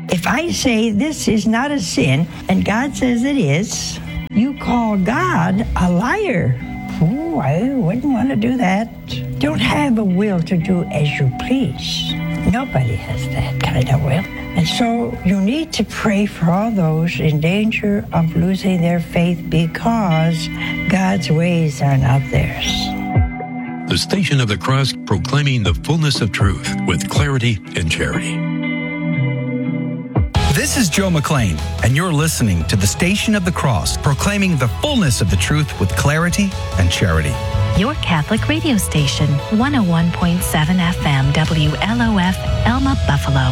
If I say this is not a sin, and God says it is, you call God a liar. Oh, I wouldn't want to do that. Don't have a will to do as you please. Nobody has that kind of will. And so you need to pray for all those in danger of losing their faith because God's ways are not theirs. The Station of the Cross, proclaiming the fullness of truth with clarity and charity. This is Joe McLean, and you're listening to the Station of the Cross, proclaiming the fullness of the truth with clarity and charity. Your Catholic radio station, 101.7 FM, WLOF, Elma, Buffalo.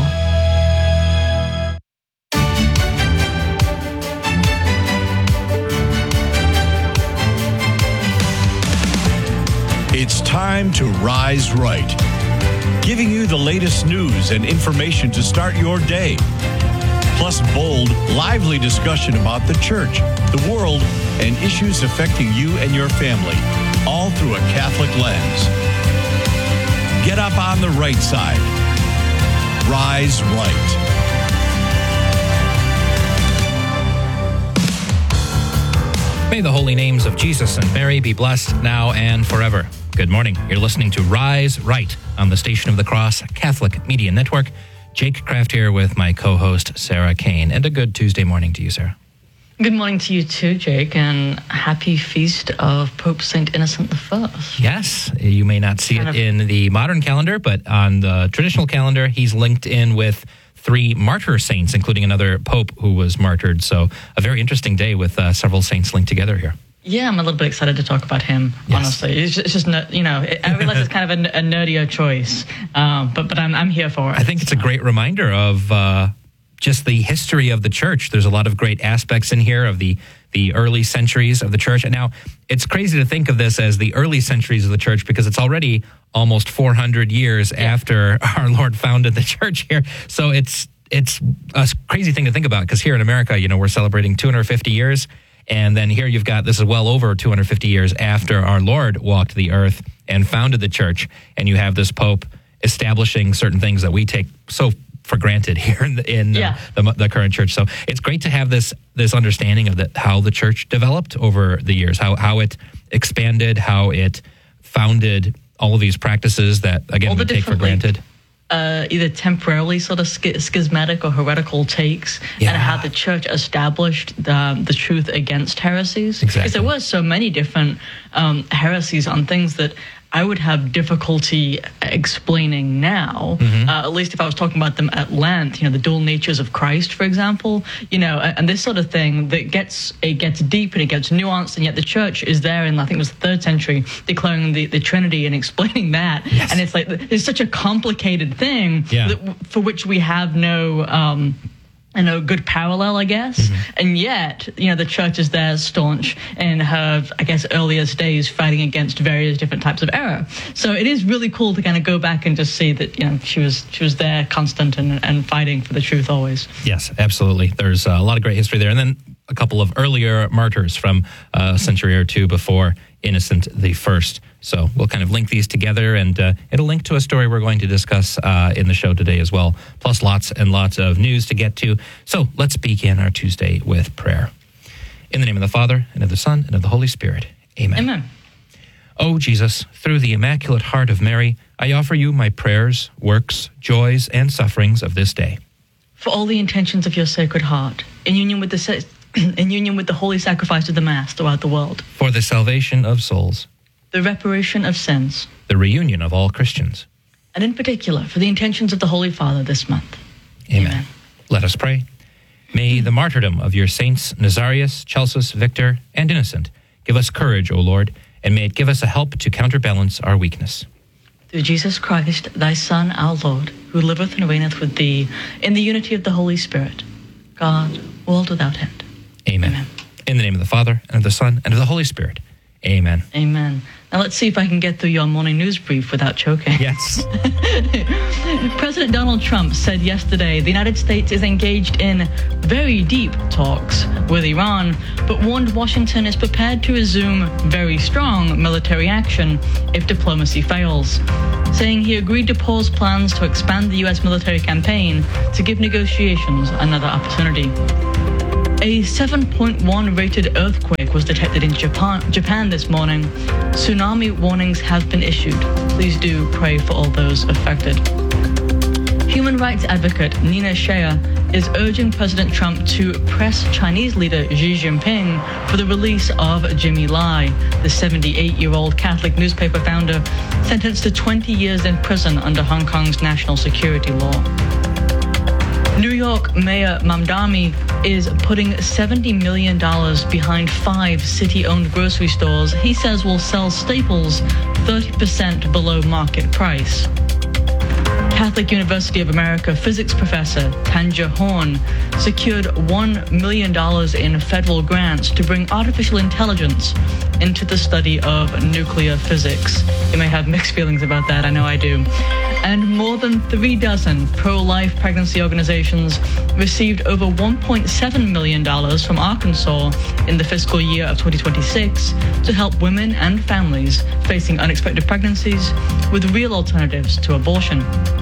It's time to Rise Right, giving you the latest news and information to start your day. Plus bold, lively discussion about the church, the world, and issues affecting you and your family, all through a Catholic lens. Get up on the right side. Rise Right. May the holy names of Jesus and Mary be blessed now and forever. Good morning. You're listening to Rise Right on the Station of the Cross Catholic Media Network. Jake Kraft here with my co-host, Sarah Kane. And a good Tuesday morning to you, Sarah. Good morning to you too, Jake, and happy feast of Pope St. Innocent I. Yes, you may not see it in the modern calendar, but on the traditional calendar, he's linked in with 3 martyr saints, including another pope who was martyred. So a very interesting day with several saints linked together here. Yeah, I'm a little bit excited to talk about him, honestly. It's just I realize it's kind of a nerdier choice, but I'm here for it. I think it's a great reminder of just the history of the church. There's a lot of great aspects in here of the early centuries of the church. And now it's crazy to think of this as the early centuries of the church because it's already almost 400 years after our Lord founded the church here. So it's a crazy thing to think about because here in America, we're celebrating 250 years. And then here you've got, this is well over 250 years after our Lord walked the earth and founded the church. And you have this Pope establishing certain things that we take so for granted here in the current church. So it's great to have this understanding of how the church developed over the years, how it expanded, how it founded all of these practices that, again, we take for granted. Either temporarily sort of schismatic or heretical takes, and how the church established the truth against heresies. Exactly. Because there were so many different heresies on things that I would have difficulty explaining now, at least if I was talking about them at length, the dual natures of Christ, for example, and this sort of thing that gets deep and it gets nuanced, and yet the church is there in, I think it was the 3rd century, declaring the Trinity and explaining that. Yes. And it's like, it's such a complicated thing for which we have no good parallel, I guess. And yet, the church is there staunch in her, I guess, earliest days fighting against various different types of error. So it is really cool to kind of go back and just see that, she was there constant and fighting for the truth always. Yes, absolutely. There's a lot of great history there. And then a couple of earlier martyrs from a century or two before Innocent I. So we'll kind of link these together, and it'll link to a story we're going to discuss in the show today as well, plus lots and lots of news to get to. So let's begin our Tuesday with prayer. In the name of the Father, and of the Son, and of the Holy Spirit. Amen. Amen. O Jesus, through the Immaculate Heart of Mary, I offer you my prayers, works, joys, and sufferings of this day. For all the intentions of your Sacred Heart, in union with the holy sacrifice of the Mass throughout the world. For the salvation of souls. The reparation of sins. The reunion of all Christians. And in particular, for the intentions of the Holy Father this month. Amen. Let us pray. May the martyrdom of your saints, Nazarius, Celsus, Victor, and Innocent, give us courage, O Lord, and may it give us a help to counterbalance our weakness. Through Jesus Christ, thy Son, our Lord, who liveth and reigneth with thee, in the unity of the Holy Spirit, God, world without end. Amen. Amen. In the name of the Father, and of the Son, and of the Holy Spirit. Amen. Amen. Now let's see if I can get through your morning news brief without choking. Yes. President Donald Trump said yesterday the United States is engaged in very deep talks with Iran, but warned Washington is prepared to resume very strong military action if diplomacy fails, saying he agreed to pause plans to expand the U.S. military campaign to give negotiations another opportunity. A 7.1 rated earthquake was detected in Japan this morning. Tsunami warnings have been issued. Please do pray for all those affected. Human rights advocate Nina Shea is urging President Trump to press Chinese leader Xi Jinping for the release of Jimmy Lai, the 78-year-old Catholic newspaper founder sentenced to 20 years in prison under Hong Kong's national security law. New York Mayor Mamdani is putting $70 million behind 5 city-owned grocery stores he says will sell staples 30% below market price. Catholic University of America physics professor Tanja Horn secured $1 million in federal grants to bring artificial intelligence into the study of nuclear physics. You may have mixed feelings about that, I know I do. And more than 36 pro-life pregnancy organizations received over $1.7 million from Arkansas in the fiscal year of 2026 to help women and families facing unexpected pregnancies with real alternatives to abortion.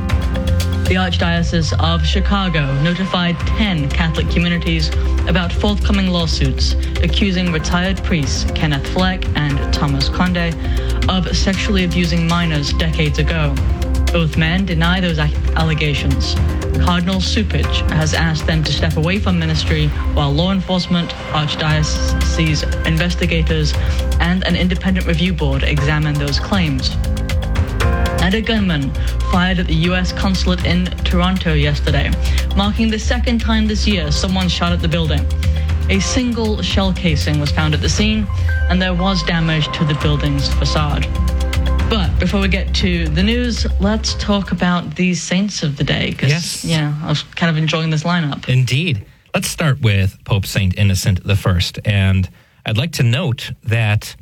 The Archdiocese of Chicago notified 10 Catholic communities about forthcoming lawsuits accusing retired priests Kenneth Fleck and Thomas Conde of sexually abusing minors decades ago. Both men deny those allegations. Cardinal Cupich has asked them to step away from ministry while law enforcement, archdiocese investigators, and an independent review board examine those claims. And a gunman fired at the U.S. consulate in Toronto yesterday, marking the second time this year someone shot at the building. A single shell casing was found at the scene, and there was damage to the building's facade. But before we get to the news, let's talk about these saints of the day. Yes. Yeah, I was kind of enjoying this lineup. Indeed. Let's start with Pope St. Innocent I. And I'd like to note that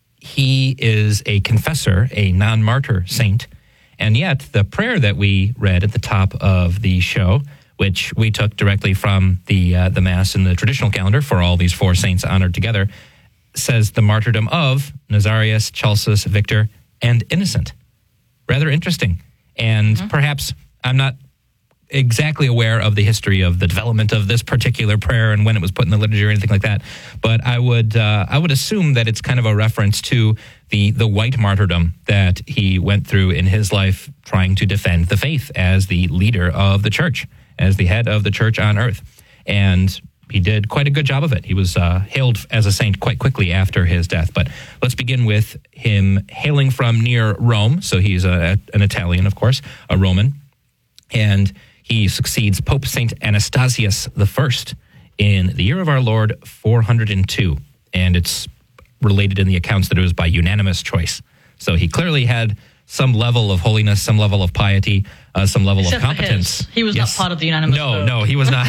he is a confessor, a non-martyr saint. And yet the prayer that we read at the top of the show, which we took directly from the Mass in the traditional calendar for all these 4 saints honored together, says the martyrdom of Nazarius, Celsus, Victor, and Innocent. Rather interesting. And perhaps I'm not exactly aware of the history of the development of this particular prayer and when it was put in the liturgy or anything like that. But I would assume that it's kind of a reference to the white martyrdom that he went through in his life, trying to defend the faith as the leader of the church, as the head of the church on earth. And he did quite a good job of it. He was hailed as a saint quite quickly after his death. But let's begin with him hailing from near Rome. So he's an Italian, of course, a Roman. And he succeeds Pope St. Anastasius I in the year of our Lord 402. And it's related in the accounts that it was by unanimous choice. So he clearly had some level of holiness, some level of piety, some level Except of competence. He was not part of the unanimous vote. No, he was not.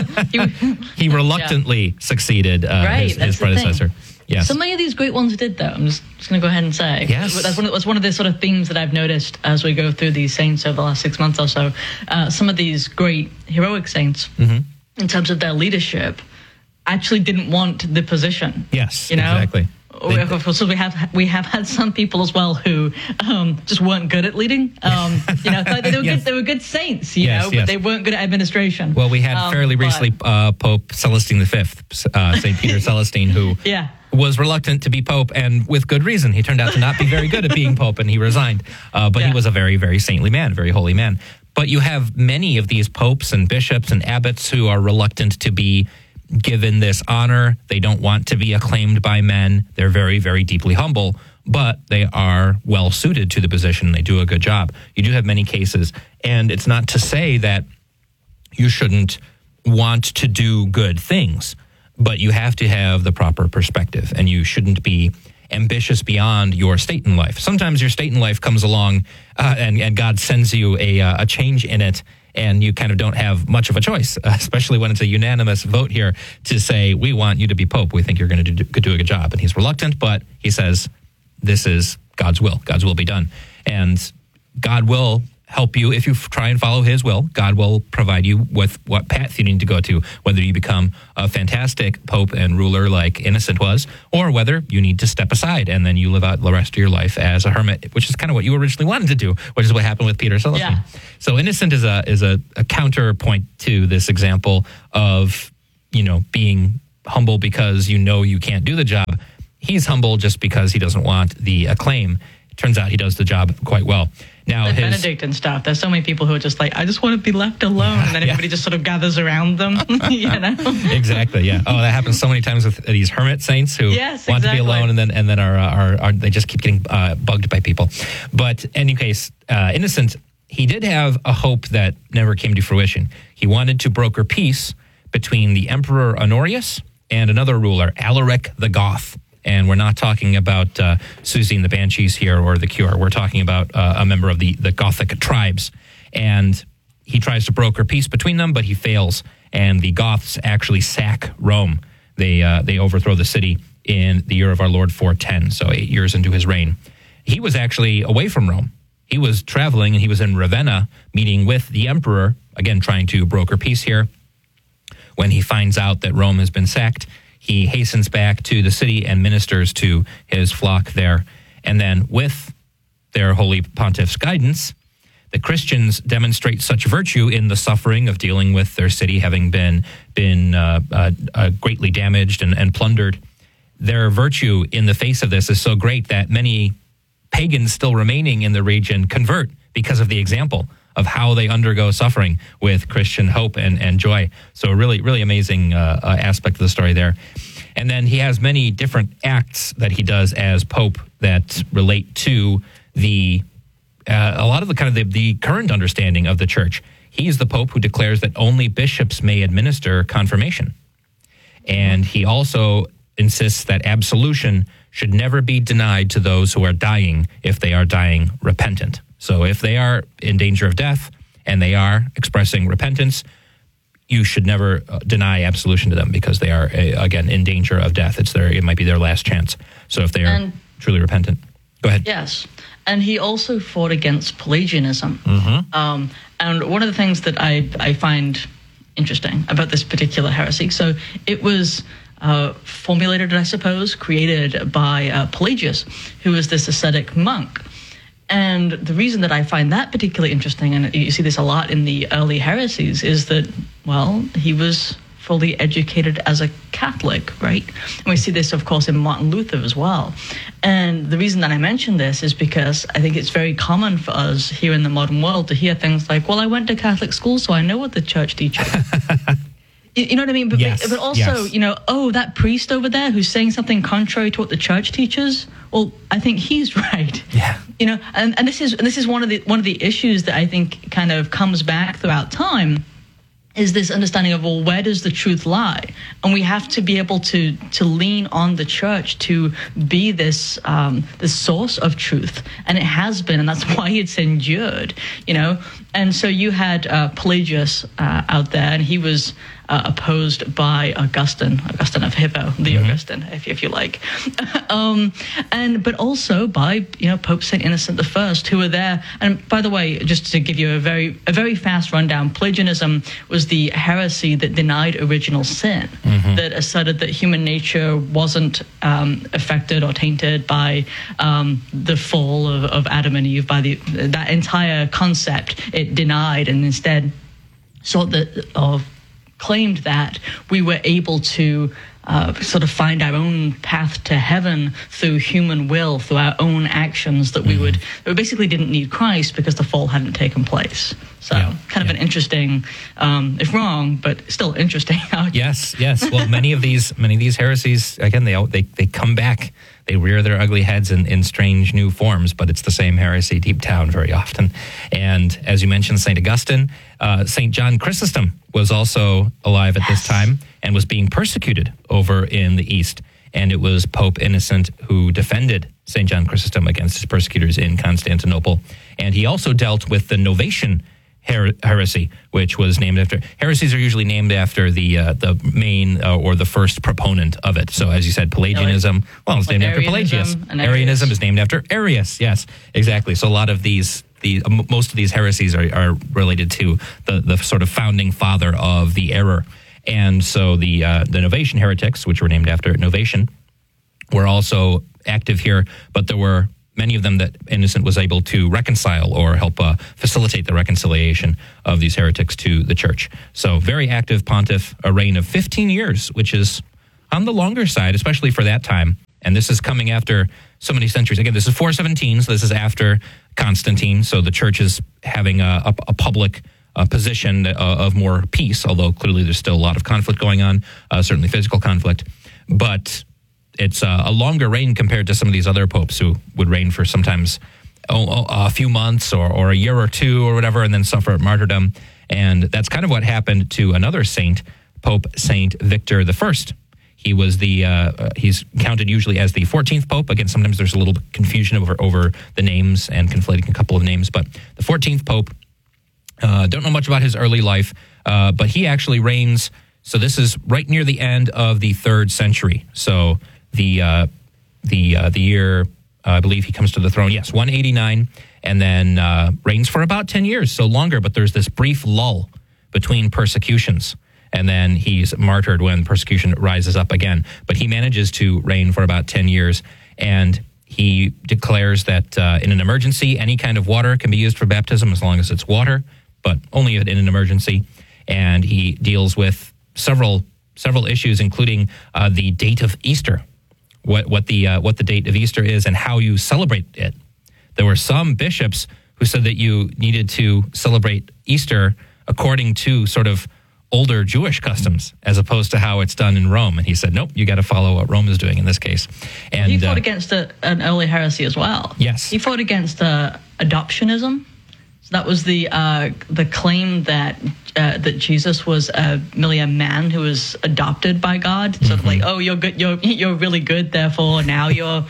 He reluctantly succeeded his predecessor. Yes. So many of these great ones did, though. I'm just going to go ahead and say. Yes. That's one of the sort of themes that I've noticed as we go through these saints over the last 6 months or so. Some of these great heroic saints, in terms of their leadership, actually didn't want the position. Yes, you know? Exactly. Of course, we have had some people as well who just weren't good at leading. They were good saints, but they weren't good at administration. Well, we had fairly recently Pope Celestine V, St. Peter Celestine, who was reluctant to be pope, and with good reason. He turned out to not be very good at being pope, and he resigned. But he was a very, very saintly man, very holy man. But you have many of these popes and bishops and abbots who are reluctant to be given this honor. They don't want to be acclaimed by men. They're very, very deeply humble, but they are well suited to the position. They do a good job. You do have many cases, and it's not to say that you shouldn't want to do good things, but you have to have the proper perspective, and you shouldn't be ambitious beyond your state in life. Sometimes your state in life comes along and God sends you a change in it, and you kind of don't have much of a choice, especially when it's a unanimous vote here to say, we want you to be pope. We think you're going to do a good job. And he's reluctant, but he says, this is God's will. God's will be done. And God will help you if you try and follow his will. God will provide you with what path you need to go to, whether you become a fantastic pope and ruler like Innocent was, or whether you need to step aside and then you live out the rest of your life as a hermit, which is kind of what you originally wanted to do, which is what happened with Peter Celestine. Yeah. So Innocent is a counterpoint to this example of, being humble because you can't do the job. He's humble just because he doesn't want the acclaim. It turns out he does the job quite well. Now, like Benedict and stuff, there's so many people who are just like, I just want to be left alone. And then everybody just sort of gathers around them, Exactly, yeah. Oh, that happens so many times with these hermit saints who want to be alone and then are they just keep getting bugged by people. But in any case, Innocent, he did have a hope that never came to fruition. He wanted to broker peace between the Emperor Honorius and another ruler, Alaric the Goth. And we're not talking about Susie and the Banshees here or the Cure. We're talking about a member of the Gothic tribes. And he tries to broker peace between them, but he fails. And the Goths actually sack Rome. They overthrow the city in the year of our Lord 410, so 8 years into his reign. He was actually away from Rome. He was traveling, and he was in Ravenna meeting with the emperor, again, trying to broker peace here. When he finds out that Rome has been sacked, he hastens back to the city and ministers to his flock there. And then with their holy pontiff's guidance, the Christians demonstrate such virtue in the suffering of dealing with their city having been greatly damaged and plundered. Their virtue in the face of this is so great that many pagans still remaining in the region convert because of the example of how they undergo suffering with Christian hope and joy. So a really, really amazing aspect of the story there. And then he has many different acts that he does as Pope that relate to a lot of the current understanding of the Church. He's the Pope who declares that only bishops may administer confirmation. And he also insists that absolution should never be denied to those who are dying if they are dying repentant. So if they are in danger of death and they are expressing repentance, you should never deny absolution to them because they are, again, in danger of death. It might be their last chance. So if they are truly repentant. Go ahead. Yes. And he also fought against Pelagianism. Mm-hmm. And one of the things that I find interesting about this particular heresy, so it was formulated, I suppose, created by Pelagius, who was this ascetic monk. And the reason that I find that particularly interesting, and you see this a lot in the early heresies, is that, well, he was fully educated as a Catholic, right? And we see this, of course, in Martin Luther as well. And the reason that I mention this is because I think it's very common for us here in the modern world to hear things like, well, I went to Catholic school, so I know what the church teaches. You know what I mean? But, yes, but also, yes. That priest over there who's saying something contrary to what the church teaches, well, I think he's right. Yeah. And this is one of the issues that I think kind of comes back throughout time, is this understanding of, well, where does the truth lie? And we have to be able to lean on the church to be this source of truth. And it has been, and that's why it's endured, And so you had Pelagius out there, and he was opposed by Augustine of Hippo, the Augustine, if you like, but also by Pope Saint Innocent I, who were there. And by the way, just to give you a very fast rundown, Pelagianism was the heresy that denied original sin, that asserted that human nature wasn't affected or tainted by the fall of Adam and Eve, by that entire concept. It denied and instead claimed that we were able to sort of find our own path to heaven through human will, through our own actions, that we basically didn't need Christ because the fall hadn't taken place. So kind of an interesting, if wrong, but still interesting. Yes. Well, many of these heresies, again, they come back. They rear their ugly heads in strange new forms, but it's the same heresy deep down very often. And as you mentioned, St. Augustine, St. John Chrysostom was also alive at this time and was being persecuted over in the East. And it was Pope Innocent who defended St. John Chrysostom against his persecutors in Constantinople. And he also dealt with the Novatian heresy, which was named after. Heresies are usually named after the main or the first proponent of it. So, as you said, Pelagianism. Well, it's named after Pelagius. Arianism is named after Arius. Yes, exactly. So, a lot of most of these heresies are related to the sort of founding father of the error. And so, the Novatian heretics, which were named after Novatian, were also active here, but there were many of them that Innocent was able to reconcile or help facilitate the reconciliation of these heretics to the church. So very active pontiff, a reign of 15 years, which is on the longer side, especially for that time. And this is coming after so many centuries. Again, this is 417, so this is after Constantine. So the church is having a public position of more peace, although clearly there's still a lot of conflict going on, certainly physical conflict. But it's a longer reign compared to some of these other popes who would reign for sometimes a few months or a year or two or whatever, and then suffer martyrdom. And that's kind of what happened to another saint, Pope Saint Victor I. He was he's counted usually as the 14th pope. Again, sometimes there's a little confusion over the names and conflating a couple of names, but the 14th pope, don't know much about his early life, but he actually reigns. So this is right near the end of the 3rd century. So the year, I believe he comes to the throne, 189, and then reigns for about 10 years, so longer, but there's this brief lull between persecutions, and then he's martyred when persecution rises up again. But he manages to reign for about 10 years, and he declares that in an emergency, any kind of water can be used for baptism as long as it's water, but only in an emergency. And he deals with several issues, including the date of Easter. What the date of Easter is and how you celebrate it. There were some bishops who said that you needed to celebrate Easter according to sort of older Jewish customs as opposed to how it's done in Rome. And he said, nope, you got to follow what Rome is doing in this case. And he fought against an early heresy as well. Yes. He fought against adoptionism. So that was the claim that Jesus was merely a man who was adopted by God, sort of like, oh, you're good, you're really good, therefore now you're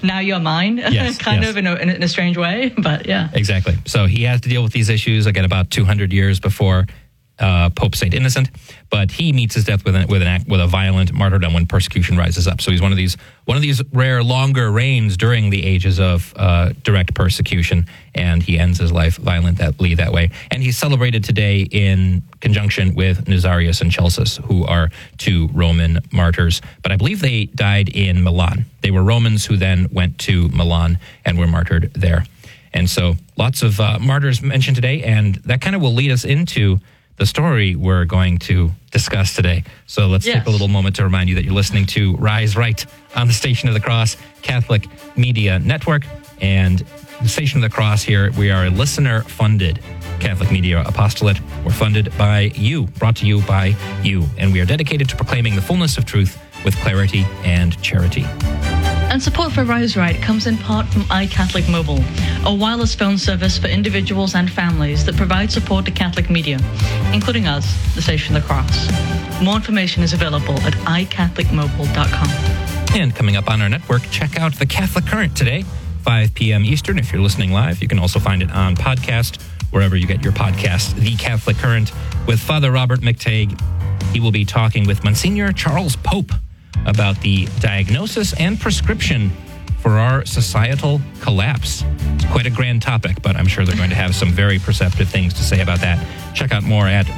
mine, of in a strange way, but yeah, exactly. So he has to deal with these issues again about 200 years before Pope Saint Innocent, but he meets his death with a violent martyrdom when persecution rises up. So he's one of these rare longer reigns during the ages of direct persecution, and he ends his life violently that way. And he's celebrated today in conjunction with Nazarius and Celsus, who are 2 Roman martyrs. But I believe they died in Milan. They were Romans who then went to Milan and were martyred there. And so lots of martyrs mentioned today, and that kind of will lead us into the story we're going to discuss today. So let's take a little moment to remind you that you're listening to Rise Right on the Station of the Cross Catholic Media Network. And the Station of the Cross here, we are a listener-funded Catholic media apostolate. We're funded by you, brought to you by you. And we are dedicated to proclaiming the fullness of truth with clarity and charity. And support for Rise Right comes in part from iCatholic Mobile, a wireless phone service for individuals and families that provide support to Catholic media, including us, the Station of the Cross. More information is available at iCatholicMobile.com. And coming up on our network, check out The Catholic Current today, 5 p.m. Eastern. If you're listening live, you can also find it on podcast, wherever you get your podcast, The Catholic Current, with Father Robert McTague. He will be talking with Monsignor Charles Pope about the diagnosis and prescription for our societal collapse. It's quite a grand topic, but I'm sure they're going to have some very perceptive things to say about that. Check out more at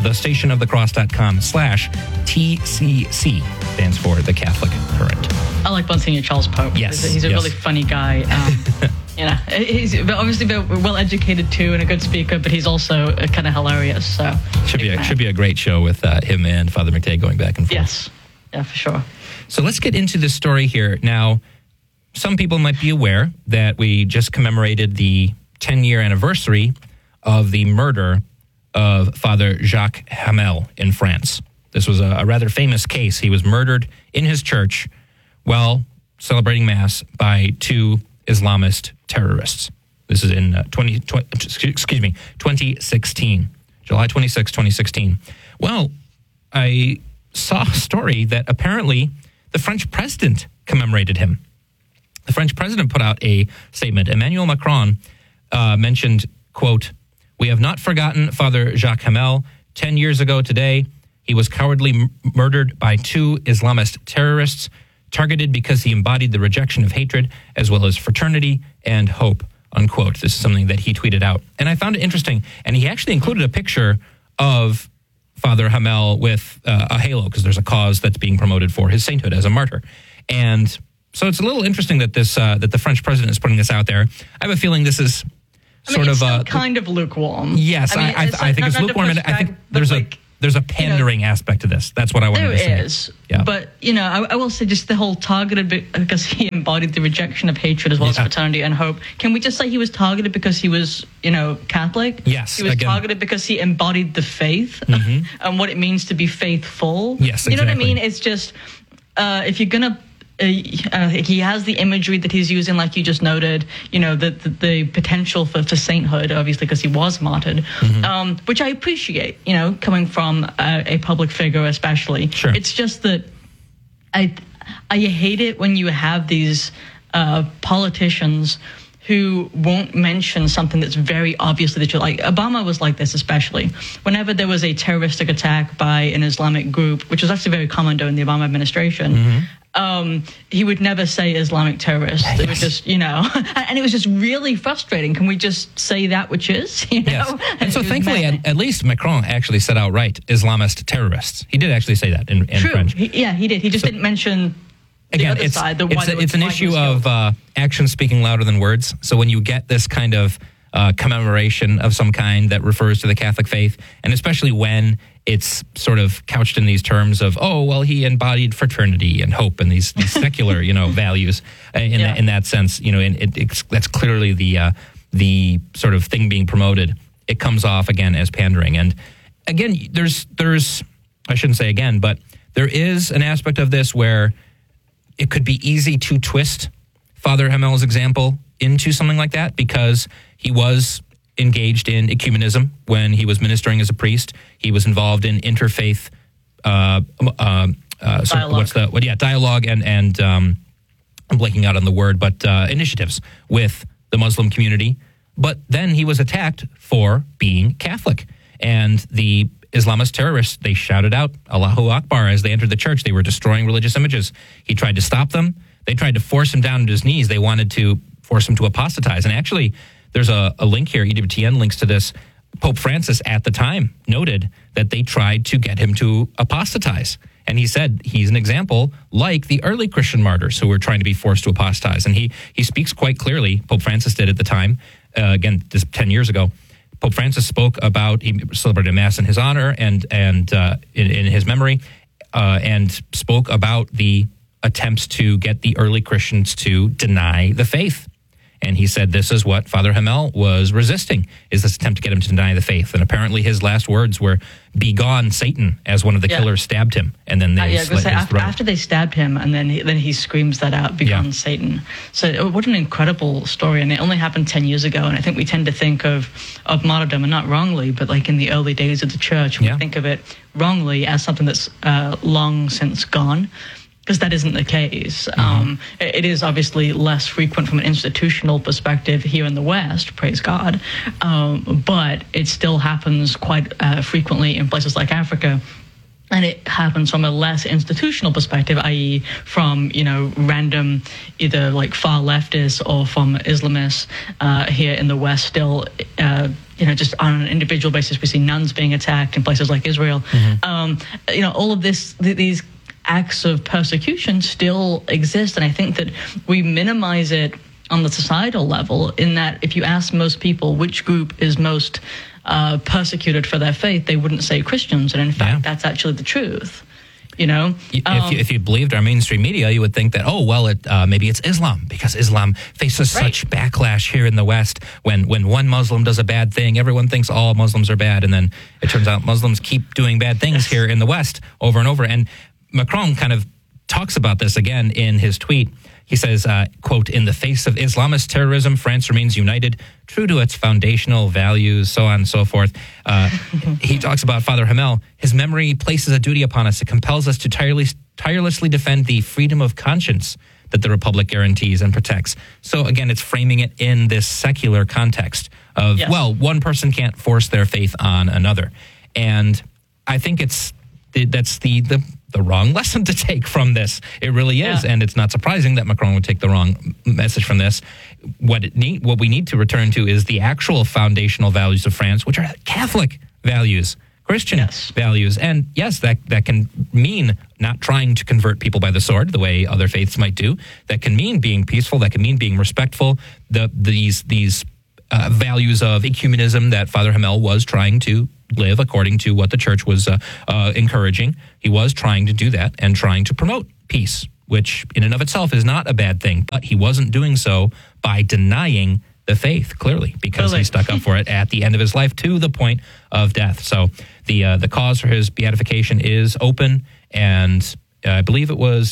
thestationofthecross.com/TCC. Stands for The Catholic Current. I like Monsignor Charles Pope. Yes. He's a really funny guy. He's obviously very well educated too and a good speaker, but he's also kind of hilarious. So should be a great show with him and Father McTague going back and forth. Yes, yeah, for sure. So let's get into this story here. Now, some people might be aware that we just commemorated the 10-year anniversary of the murder of Father Jacques Hamel in France. This was a rather famous case. He was murdered in his church while celebrating Mass by 2 Islamist terrorists. This is in 2016, July 26, 2016. Well, I saw a story that apparently the French president commemorated him. The French president put out a statement. Emmanuel Macron mentioned, quote, We have not forgotten Father Jacques Hamel. 10 years ago today, he was cowardly murdered by 2 Islamist terrorists, targeted because he embodied the rejection of hatred as well as fraternity and hope, unquote. This is something that he tweeted out. And I found it interesting. And he actually included a picture of Father Hamel with a halo, because there's a cause that's being promoted for his sainthood as a martyr. And so it's a little interesting that this that the French president is putting this out there. I have a feeling this is it's still kind of lukewarm. Yes, I think it's lukewarm, and I think there's a pandering aspect to this. That's what I wanted to say. There is. Yeah. But, I will say just the whole targeted because he embodied the rejection of hatred as well as fraternity and hope. Can we just say he was targeted because he was, Catholic? Yes. He was targeted because he embodied the faith and what it means to be faithful. Yes, exactly. You know what I mean? It's just, if you're going to, he has the imagery that he's using, like you just noted, the potential for sainthood, obviously, because he was martyred, which I appreciate, coming from a public figure especially. Sure. It's just that I hate it when you have these politicians who won't mention something that's very obviously that you're like. Obama was like this, especially whenever there was a terroristic attack by an Islamic group, which was actually very common during the Obama administration. He would never say Islamic terrorists. It was just, and it was just really frustrating. Can we just say that which is, Yes. And so thankfully, at least Macron actually said outright Islamist terrorists. He did actually say that in French. He did. He just didn't mention the other side. It's an issue of action speaking louder than words. So when you get this kind of commemoration of some kind that refers to the Catholic faith, and especially when it's sort of couched in these terms of, he embodied fraternity and hope and these secular, values in that sense, that's clearly the sort of thing being promoted. It comes off again as pandering. And again, there's I shouldn't say again, but there is an aspect of this where it could be easy to twist Father Hamel's example into something like that, because he was engaged in ecumenism when he was ministering as a priest. He was involved in interfaith dialogue and I'm blanking out on the word, but initiatives with the Muslim community. But then he was attacked for being Catholic, and the Islamist terrorists, they shouted out Allahu Akbar as they entered the church. They were destroying religious images. He tried to stop them. They tried to force him down to his knees. They wanted to force him to apostatize. And actually, there's a link here. EWTN links to this. Pope Francis at the time noted that they tried to get him to apostatize. And he said he's an example like the early Christian martyrs who were trying to be forced to apostatize. And he speaks quite clearly, Pope Francis did at the time, again, this 10 years ago. Pope Francis spoke about, he celebrated a Mass in his honor and in his memory, and spoke about the attempts to get the early Christians to deny the faith. And he said this is what Father Hamel was resisting, is this attempt to get him to deny the faith. And apparently his last words were, "Begone, Satan," as one of the killers stabbed him. And then they slit his throat. After they stabbed him, and then he screams that out, "Begone, Satan." So what an incredible story. And it only happened 10 years ago. And I think we tend to think of martyrdom, and not wrongly, but like in the early days of the church, we think of it wrongly as something that's long since gone. Because that isn't the case. It is obviously less frequent from an institutional perspective here in the West, praise God, but it still happens quite frequently in places like Africa. And it happens from a less institutional perspective, i.e. from, random either like far leftists or from Islamists here in the West still, just on an individual basis. We see nuns being attacked in places like Israel. All of these acts of persecution still exist, and I think that we minimize it on the societal level, in that if you ask most people which group is most persecuted for their faith, they wouldn't say Christians, and in fact that's actually the truth. If you believed our mainstream media, you would think that maybe it's Islam, because Islam faces such backlash here in the West. When one Muslim does a bad thing, everyone thinks all Muslims are bad, and then it turns out Muslims keep doing bad things here in the West over and over. And Macron kind of talks about this again in his tweet. He says, quote, "In the face of Islamist terrorism, France remains united, true to its foundational values," so on and so forth. He talks about Father Hamel. "His memory places a duty upon us. It compels us to tirelessly defend the freedom of conscience that the Republic guarantees and protects." So again, it's framing it in this secular context of, Yes. well, one person can't force their faith on another. And I think that's the wrong lesson to take from this. It really is. Yeah. And it's not surprising that Macron would take the wrong message from this. What we need to return to is the actual foundational values of France, which are Catholic values, Christian values. And yes, that can mean not trying to convert people by the sword the way other faiths might do. That can mean being peaceful. That can mean being respectful. These values of ecumenism that Father Hamel was trying to live according to what the church was encouraging. He was trying to do that and trying to promote peace, which in and of itself is not a bad thing. But he wasn't doing so by denying the faith, clearly, because he stuck up for it at the end of his life to the point of death. So the cause for his beatification is open, and I believe it was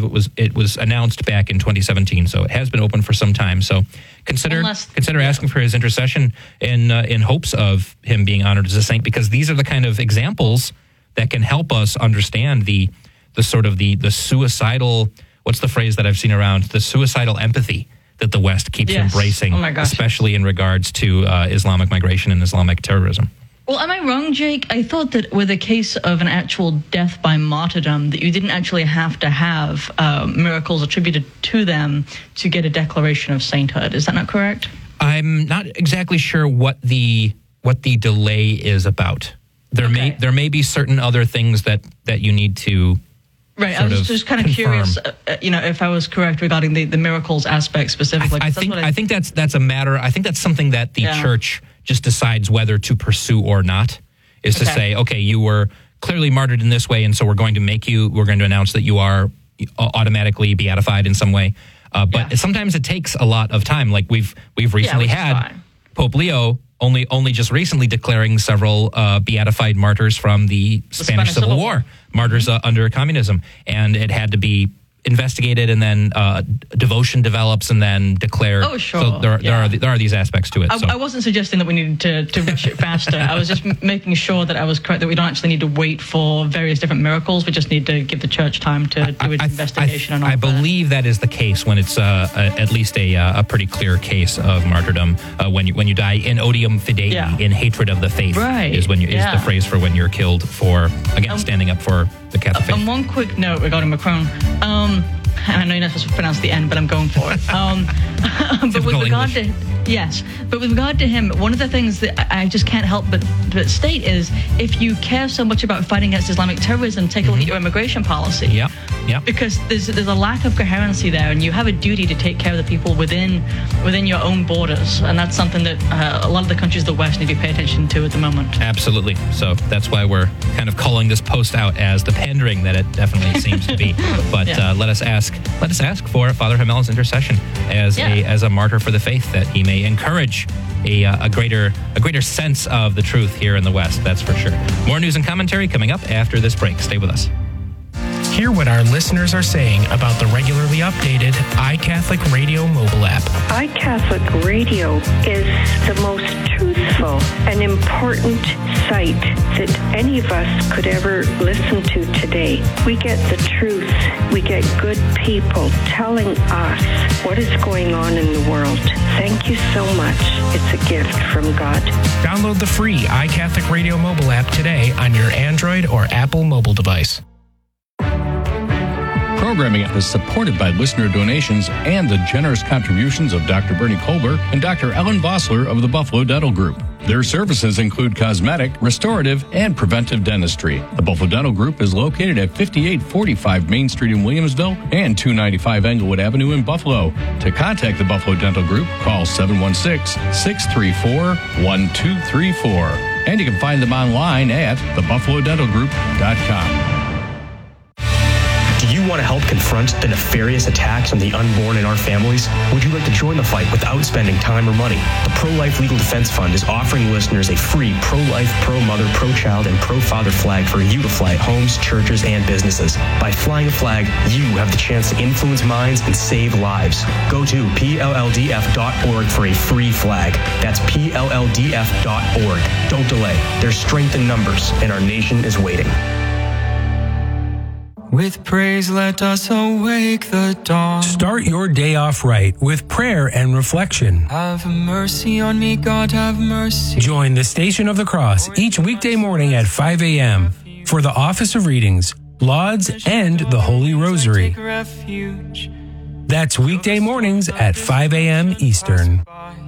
announced back in 2017. So it has been open for some time. So consider asking for his intercession in hopes of him being honored as a saint, because these are the kind of examples that can help us understand the sort of the suicidal, what's the phrase that I've seen around, the suicidal empathy that the West keeps embracing, especially in regards to Islamic migration and Islamic terrorism. Well, am I wrong, Jake? I thought that with a case of an actual death by martyrdom, that you didn't actually have to have miracles attributed to them to get a declaration of sainthood. Is that not correct? I'm not exactly sure what the delay is about. There may be certain other things that you need to. Right, I was just kind of curious, if I was correct regarding the miracles aspect specifically. I think that's a matter. I think that's something that the church just decides whether to pursue or not. Is to say, okay, you were clearly martyred in this way, and so we're going to announce that you are automatically beatified in some way. But sometimes it takes a lot of time. Like we've recently had Pope Leo only just recently declaring several beatified martyrs from the Spanish Civil War. Martyrs under communism, and it had to be investigated, and then devotion develops, and then declared. Oh, sure. So there are these aspects to it. I wasn't suggesting that we needed to rush it faster. I was just making sure that I was correct, that we don't actually need to wait for various different miracles. We just need to give the church time to do its investigation and all that. I believe that is the case when it's at least a pretty clear case of martyrdom. When you die in odium fidei, in hatred of the faith, is the phrase for when you're killed for standing up for the Catholic faith. And one quick note regarding Macron. I know you're not supposed to pronounce the N, but I'm going for it. But with regard to him, one of the things that I just can't help but state is, if you care so much about fighting against Islamic terrorism, take a look at your immigration policy. Yeah. Because there's a lack of coherency there, and you have a duty to take care of the people within your own borders, and that's something that a lot of the countries of the West need to pay attention to at the moment. Absolutely. So that's why we're kind of calling this post out as the pandering that it definitely seems to be. But let us ask for Father Hamel's intercession as a martyr for the faith, that he may encourage a greater sense of the truth here in the West. That's for sure. More news and commentary coming up after this break. Stay with us. Hear what our listeners are saying about the regularly updated iCatholic Radio mobile app. iCatholic Radio is the most truthful and important site that any of us could ever listen to today. We get the truth. We get good people telling us what is going on in the world. Thank you so much. It's a gift from God. Download the free iCatholic Radio mobile app today on your Android or Apple mobile device. Programming is supported by listener donations and the generous contributions of Dr. Bernie Kolber and Dr. Ellen Vossler of the Buffalo Dental Group. Their services include cosmetic, restorative, and preventive dentistry. The Buffalo Dental Group is located at 5845 Main Street in Williamsville and 295 Englewood Avenue in Buffalo. To contact the Buffalo Dental Group, call 716-634-1234. And you can find them online at thebuffalodentalgroup.com. Do you want to help confront the nefarious attacks on the unborn in our families? Would you like to join the fight without spending time or money? The Pro-Life Legal Defense Fund is offering listeners a free pro-life, pro-mother, pro-child, and pro-father flag for you to fly at homes, churches, and businesses. By flying a flag, you have the chance to influence minds and save lives. Go to PLLDF.org for a free flag. That's PLLDF.org. Don't delay. There's strength in numbers, and our nation is waiting. With praise, let us awake the dawn. Start your day off right with prayer and reflection. Have mercy on me, God, have mercy. Join the Station of the Cross each weekday morning at 5 a.m. for the Office of Readings, Lauds, and the Holy Rosary. That's weekday mornings at 5 a.m. Eastern.